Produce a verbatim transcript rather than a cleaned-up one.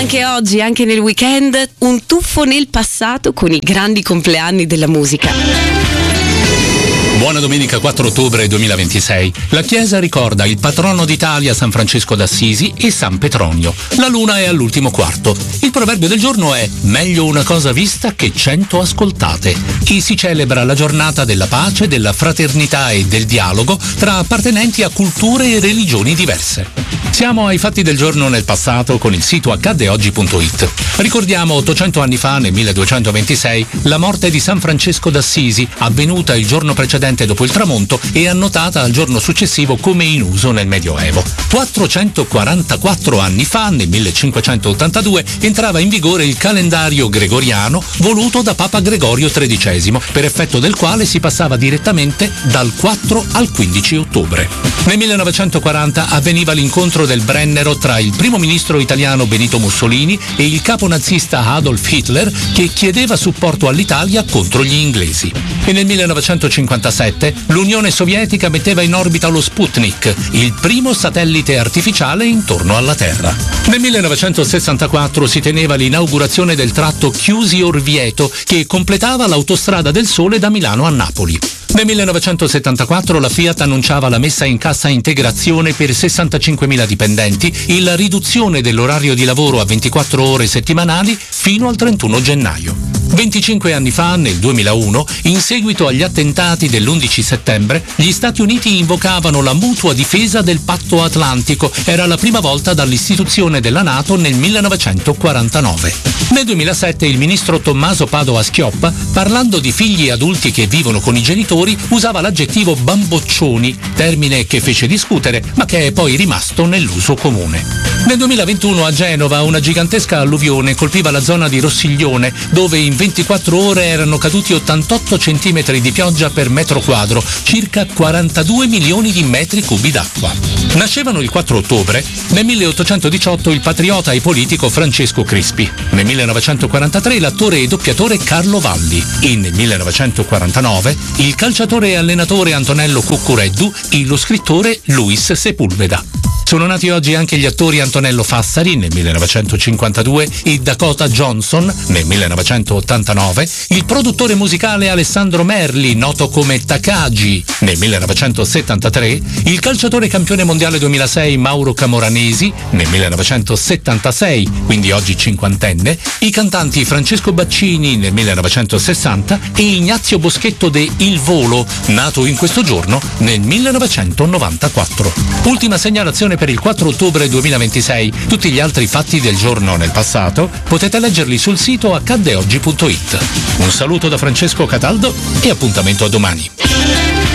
Anche oggi, anche nel weekend, un tuffo nel passato con i grandi compleanni della musica. Buona domenica quattro ottobre duemilaventisei. La Chiesa ricorda il patrono d'Italia San Francesco d'Assisi e San Petronio. La luna è all'ultimo quarto. Il proverbio del giorno è meglio una cosa vista che cento ascoltate. E si celebra la giornata della pace, della fraternità e del dialogo tra appartenenti a culture e religioni diverse. Siamo ai fatti del giorno nel passato con il sito accadde oggi punto it. Ricordiamo ottocento anni fa, nel milleduecentoventisei, la morte di San Francesco d'Assisi, avvenuta il giorno precedente dopo il tramonto e annotata al giorno successivo come in uso nel Medioevo. quattrocentoquarantaquattro anni fa, nel millecinquecentottantadue, entrava in vigore il calendario gregoriano voluto da Papa Gregorio tredicesimo, per effetto del quale si passava direttamente dal quattro al quindici ottobre. Nel millenovecentoquaranta avveniva l'incontro del Brennero tra il primo ministro italiano Benito Mussolini e il capo nazista Adolf Hitler, che chiedeva supporto all'Italia contro gli inglesi. E nel millenovecentocinquantasette l'Unione Sovietica metteva in orbita lo Sputnik, il primo satellite artificiale intorno alla Terra. Nel millenovecentosessantaquattro si teneva l'inaugurazione del tratto Chiusi-Orvieto, che completava l'autostrada del Sole da Milano a Napoli. Nel millenovecentosettantaquattro la Fiat annunciava la messa in cassa integrazione per sessantacinquemila dipendenti e la riduzione dell'orario di lavoro a ventiquattro ore settimanali fino al trentuno gennaio. venticinque anni fa, nel duemilauno, in seguito agli attentati dell'undici settembre, gli Stati Uniti invocavano la mutua difesa del Patto Atlantico. Era la prima volta dall'istituzione della NATO nel millenovecentoquarantanove. Nel duemilasette il ministro Tommaso Padoa-Schioppa, parlando di figli adulti che vivono con i genitori, usava l'aggettivo bamboccioni, termine che fece discutere, ma che è poi rimasto nell'uso comune. Nel duemilaventuno a Genova una gigantesca alluvione colpiva la zona di Rossiglione, dove in ventiquattro ore erano caduti ottantotto centimetri di pioggia per metro quadro, circa quarantadue milioni di metri cubi d'acqua. Nascevano il quattro ottobre, nel milleottocentodiciotto il patriota e politico Francesco Crispi, nel millenovecentoquarantatré l'attore e doppiatore Carlo Valli e nel millenovecentoquarantanove il calciatore e allenatore Antonello Cuccureddu e lo scrittore Luis Sepulveda. Sono nati oggi anche gli attori Antonello Fassari nel millenovecentocinquantadue e Dakota Johnson nel millenovecentottantanove, il produttore musicale Alessandro Merli, noto come Takagi, nel millenovecentosettantatré, il calciatore campione mondiale duemilasei Mauro Camoranesi nel millenovecentosettantasei, quindi oggi cinquantenne, i cantanti Francesco Baccini nel millenovecentosessanta e Ignazio Boschetto de Il Volo, nato in questo giorno nel millenovecentonovantaquattro. Ultima segnalazione per il quattro ottobre duemilaventisei. Tutti gli altri fatti del giorno nel passato potete leggerli sul sito accadde oggi punto it. Un saluto da Francesco Cataldo e appuntamento a domani.